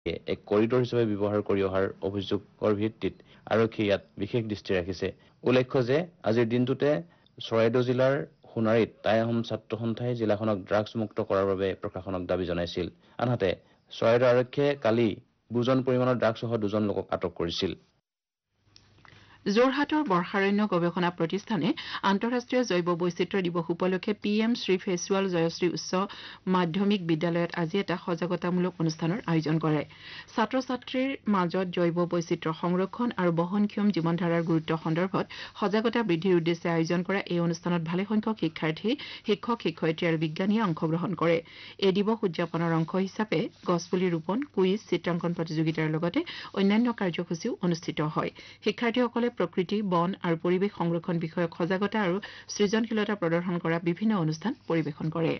এক কৰিডৰ হিচাপে ব্যৱহাৰ কৰি অহাৰ অভিযোগৰ ভিত্তিত আৰক্ষী ইয়াত বিশেষ দৃষ্টি ৰাখিছে। উল্লেখ্য যে আজিৰ দিনটোতে চৰাইদেউ জিলাৰ সোণাৰীত টাই আহোম ছাত্ৰ সন্থাই জিলাখনক ড্ৰাগছ মুক্ত কৰাৰ বাবে প্ৰশাসনক দাবী জনাইছিল। আনহাতে চৰাইদেউ আৰক্ষীয়ে কালি বুজন পৰিমাণৰ ড্ৰাগছসহ 2জন লোকক আটক কৰিছিল। যোৰহাটৰ বৰ্ষাৰণ্য গৱেষণা প্ৰতিষ্ঠানে আন্তঃৰাষ্ট্ৰীয় জৈৱ বৈচিত্ৰ্য দিৱস উপলক্ষে PM শ্ৰী ফেচুৱাল জয়শ্ৰী উচ্চ মাধ্যমিক বিদ্যালয়ত আজি এটা সজাগতামূলক অনুষ্ঠানৰ আয়োজন কৰে। ছাত্ৰ ছাত্ৰীৰ মাজত জৈৱ বৈচিত্ৰ্য সংৰক্ষণ আৰু বহনক্ষম জীৱনধাৰাৰ গুৰুত্ব সন্দৰ্ভত সজাগতা বৃদ্ধিৰ উদ্দেশ্যে আয়োজন কৰা এই অনুষ্ঠানত ভালেসংখ্যক শিক্ষাৰ্থী, শিক্ষক, শিক্ষয়িত্ৰী আৰু বিজ্ঞানীয়ে অংশগ্ৰহণ কৰে। এই দিৱস উদযাপনৰ অংশ হিচাপে গছপুলি ৰোপণ, কুইজ, চিত্ৰাংকন প্ৰতিযোগিতাৰ লগতে অন্যান্য কাৰ্যসূচীও অনুষ্ঠিত হয়। শিক্ষাৰ্থীসকলে প্ৰকৃতি, বন আৰু পৰিৱেশ সংৰক্ষণ বিষয়ক সজাগতা আৰু সৃজনশীলতা প্ৰদৰ্শন কৰা বিভিন্ন অনুষ্ঠান পৰিৱেশন কৰে।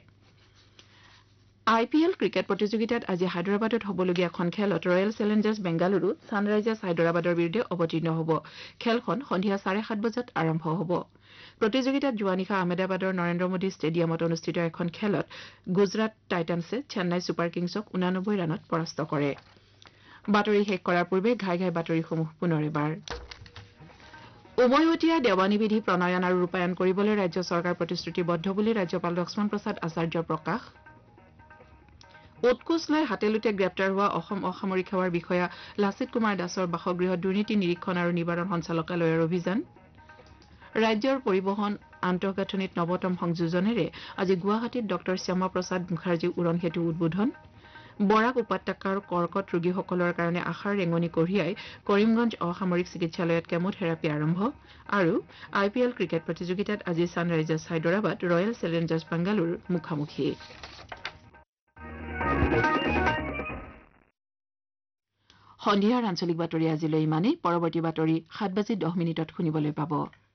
IPL ক্ৰিকেট প্ৰতিযোগিতাত আজি হায়দৰাবাদত হ'বলগীয়া এখন খেলত ৰয়েল চেলেঞ্জাৰ্ছ বেংগালুৰু ছানৰাইজাৰ্ছ হায়দৰাবাদৰ বিৰুদ্ধে অৱতীৰ্ণ হ'ব। খেলখন সন্ধিয়া 7:30 বজাত আৰম্ভ হ'ব। প্ৰতিযোগিতাত যোৱা নিশা আহমেদাবাদৰ নৰেন্দ্ৰ মোদী ষ্টেডিয়ামত অনুষ্ঠিত এখন খেলত গুজৰাট টাইটান্ছে চেন্নাই ছুপাৰ কিংছক 89 ৰানত পৰাস্ত কৰে। বাতৰি শেষ কৰাৰ পূৰ্বে ঘাই বাতৰিসমূহ পুনৰ এবাৰ। উমৈহতীয়া দেৱানী বিধি প্ৰণয়ন আৰু ৰূপায়ণ কৰিবলৈ ৰাজ্য চৰকাৰ প্ৰতিশ্ৰুতিবদ্ধ বুলি ৰাজ্যপাল লক্ষ্মণ প্ৰসাদ আচাৰ্যৰ প্ৰকাশ। উৎকোচ লৈ হাতেলোতে গ্ৰেপ্তাৰ হোৱা অসম অসামৰিক সেৱাৰ বিষয়া লাচিত কুমাৰ দাসৰ বাসগৃহত দুৰ্নীতি নিৰীক্ষণ আৰু নিবাৰণ সঞ্চালকালয়ৰ অভিযান। ৰাজ্যৰ পৰিবহণ আন্তঃগাঁথনিত নৱতম সংযোজনেৰে আজি গুৱাহাটীত ডঃ শ্যামা প্ৰসাদ মুখাৰ্জী উৰণ সেতু উদ্বোধন। বৰাক উপত্যকাৰ কৰ্কট ৰোগীসকলৰ কাৰণে আশাৰ ৰেঙনি কঢ়িয়াই কৰিমগঞ্জ অসামৰিক চিকিৎসালয়ত কেমোথেৰাপি আৰম্ভ। আৰু IPL ক্ৰিকেট প্ৰতিযোগিতাত আজি ছানৰাইজাৰ্ছ হায়দৰাবাদ ৰয়েল চেলেঞ্জাৰ্ছ বেংগালুৰুৰ মুখামুখি। সন্ধিয়াৰ আঞ্চলিক বাতৰি আজিলৈ ইমানেই। পৰৱৰ্তী বাতৰি 7:10 শুনিবলৈ পাব।